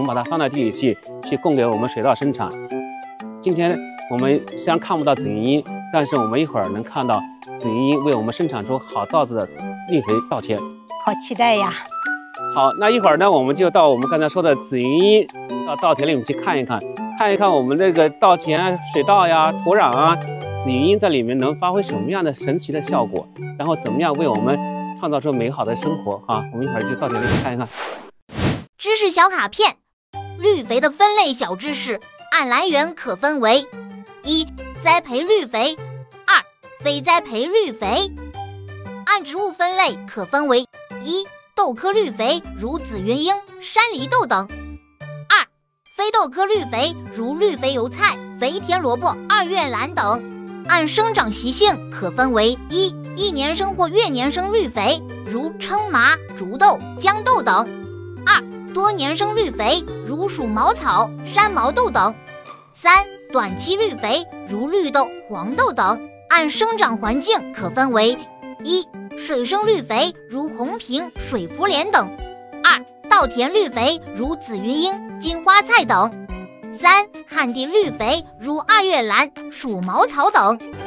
把它放到地里去供给我们水稻生产。今天我们虽然看不到紫云英，但是我们一会儿能看到紫云英为我们生产出好稻子的绿肥稻田， 好期待呀！ 好，那一会儿呢，我们就到我们刚才说的紫云英到稻田里面去看一看我们这个稻田、水稻呀、土壤啊，紫云英在里面能发挥什么样的神奇的效果，然后怎么样为我们创造出美好的生活啊！我们一会儿就稻田里去看一看。 知识小卡片，绿肥的分类小知识，按来源可分为：一、栽培绿肥；二、非栽培绿肥。按植物分类可分为：一、豆科绿肥，如紫云英、山梨豆等；二、非豆科绿肥，如绿肥油菜、肥田萝卜、二月兰等。按生长习性可分为：一、一年生或月年生绿肥，如称麻、竹豆、豇豆等；二、多年生绿肥，如鼠毛草、山毛豆等；三、短期绿肥，如绿豆、黄豆等。按生长环境可分为：一、水生绿肥，如红萍、水茯莲等；二、稻田绿肥，如紫云英、金花菜等；三、旱地绿肥，如二月兰、鼠毛草等。